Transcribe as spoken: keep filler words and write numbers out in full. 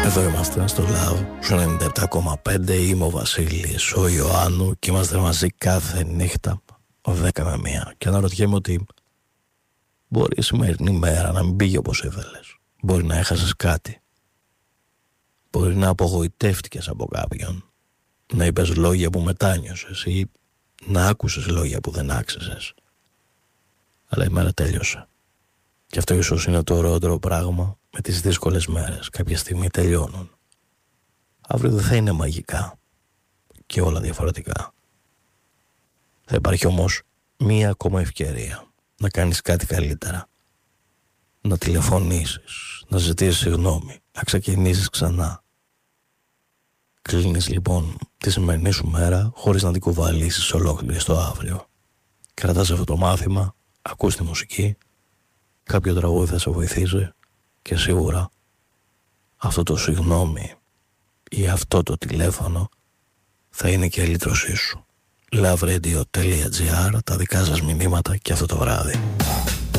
Εδώ είμαστε στο Love, στο ενενήντα επτά κόμμα πέντε. Είμαι ο Βασίλης, ο Ιωάννου και είμαστε μαζί κάθε νύχτα δέκα με μία. Και αναρωτιέμαι ότι μπορεί η σημερινή μέρα να μην πήγε όπως ήθελες. Μπορεί να έχασες κάτι. Μπορεί να απογοητεύτηκες από κάποιον. Να είπες λόγια που μετάνιωσες ή να άκουσες λόγια που δεν άξιζες. Αλλά η μέρα τέλειωσε. Και αυτό ίσως είναι το ωραιότερο πράγμα με τις δύσκολες μέρες. Κάποια στιγμή τελειώνουν. Αύριο δεν θα είναι μαγικά και όλα διαφορετικά. Θα υπάρχει όμως μία ακόμα ευκαιρία να κάνεις κάτι καλύτερα. Να τηλεφωνήσεις, να ζητήσεις συγγνώμη, να ξεκινήσεις ξανά. Κλείνεις λοιπόν τη σημερινή σου μέρα χωρίς να την κουβαλήσεις ολόκληρη στο αύριο. Κρατάς αυτό το μάθημα, ακούς τη μουσική, κάποιο τραγούδι θα σε βοηθήσει και σίγουρα αυτό το συγγνώμη ή αυτό το τηλέφωνο θα είναι και η λύτρωσή σου. loveRadio.gr, τα δικά σας μηνύματα και αυτό το βράδυ.